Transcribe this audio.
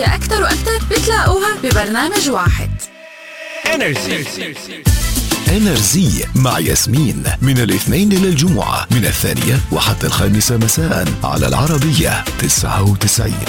أكتر وأكتر بتلاقوها ببرنامج واحد. انرزي مع ياسمين من الاثنين إلى الجمعة من 2:00 وحتى 5 مساء على العربية 99.